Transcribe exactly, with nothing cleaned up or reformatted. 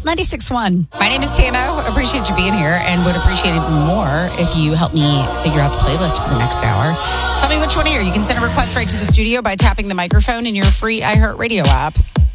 ninety-six point one. My name is Tamo. Appreciate you being here and would appreciate it even more if you help me figure out the playlist for the next hour. Tell me which one here. You can send a request right to the studio by tapping the microphone in your free iHeartRadio app.